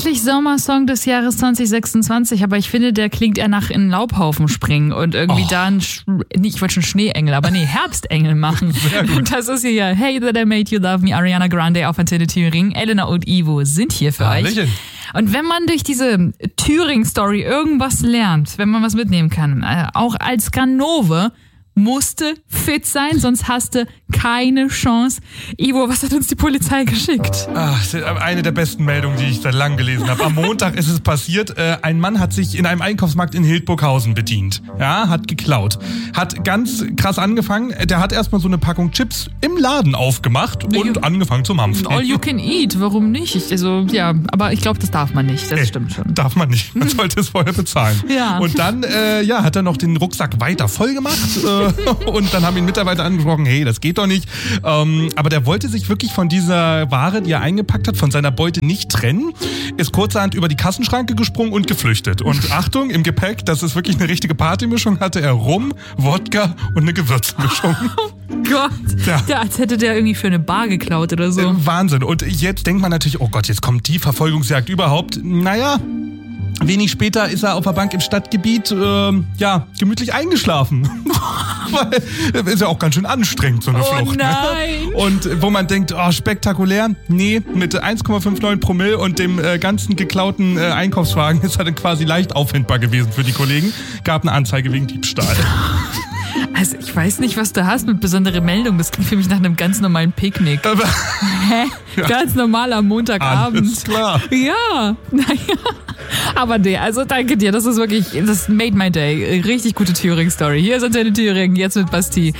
eigentlich Sommersong des Jahres 2026, aber ich finde, der klingt eher nach in einen Laubhaufen springen und irgendwie da ich wollte schon Schneeengel, aber Herbstengel machen. Sehr gut. Das ist hier Hey That I Made You Love Me, Ariana Grande auf Antenne Thüringen. Elena und Ivo sind hier für euch. Und wenn man durch diese Thüringen-Story irgendwas lernt, wenn man was mitnehmen kann, auch als Ganove, musste fit sein, sonst hast du keine Chance. Ivo, was hat uns die Polizei geschickt? Eine der besten Meldungen, die ich seit langem gelesen habe. Am Montag ist es passiert, ein Mann hat sich in einem Einkaufsmarkt in Hildburghausen bedient. Ja, hat geklaut. Hat ganz krass angefangen, der hat erstmal so eine Packung Chips im Laden aufgemacht und angefangen zu mampfen. All you can eat, warum nicht? Aber ich glaube, das darf man nicht, das stimmt schon. Darf man nicht, man sollte es vorher bezahlen. Ja. Und dann hat er noch den Rucksack weiter voll gemacht und dann haben ihn Mitarbeiter angesprochen, hey, das geht doch nicht. Aber der wollte sich wirklich von dieser Ware, die er eingepackt hat, von seiner Beute nicht trennen, ist kurzerhand über die Kassenschranke gesprungen und geflüchtet. Und Achtung, im Gepäck, das ist wirklich eine richtige Partymischung, hatte er Rum, Wodka und eine Gewürzmischung. Oh Gott, ja, als hätte der irgendwie für eine Bar geklaut oder so. Wahnsinn. Und jetzt denkt man natürlich, oh Gott, jetzt kommt die Verfolgungsjagd überhaupt. Naja, wenig später ist er auf der Bank im Stadtgebiet, gemütlich eingeschlafen. Weil ist ja auch ganz schön anstrengend, so eine Flucht. Nein. Ne? Und wo man denkt, spektakulär, nee, mit 1,59 Promille und dem ganzen geklauten Einkaufswagen ist er dann quasi leicht auffindbar gewesen für die Kollegen. Gab eine Anzeige wegen Diebstahl. Also ich weiß nicht, was du hast mit besonderen Meldungen. Das klingt für mich nach einem ganz normalen Picknick. Hä? Ja. Ganz normal am Montagabend. Alles klar. Ja, naja. Aber also danke dir. Das ist wirklich, das made my day. Richtig gute Thüringen-Story. Hier ist Antenne Thüringen, jetzt mit Basti.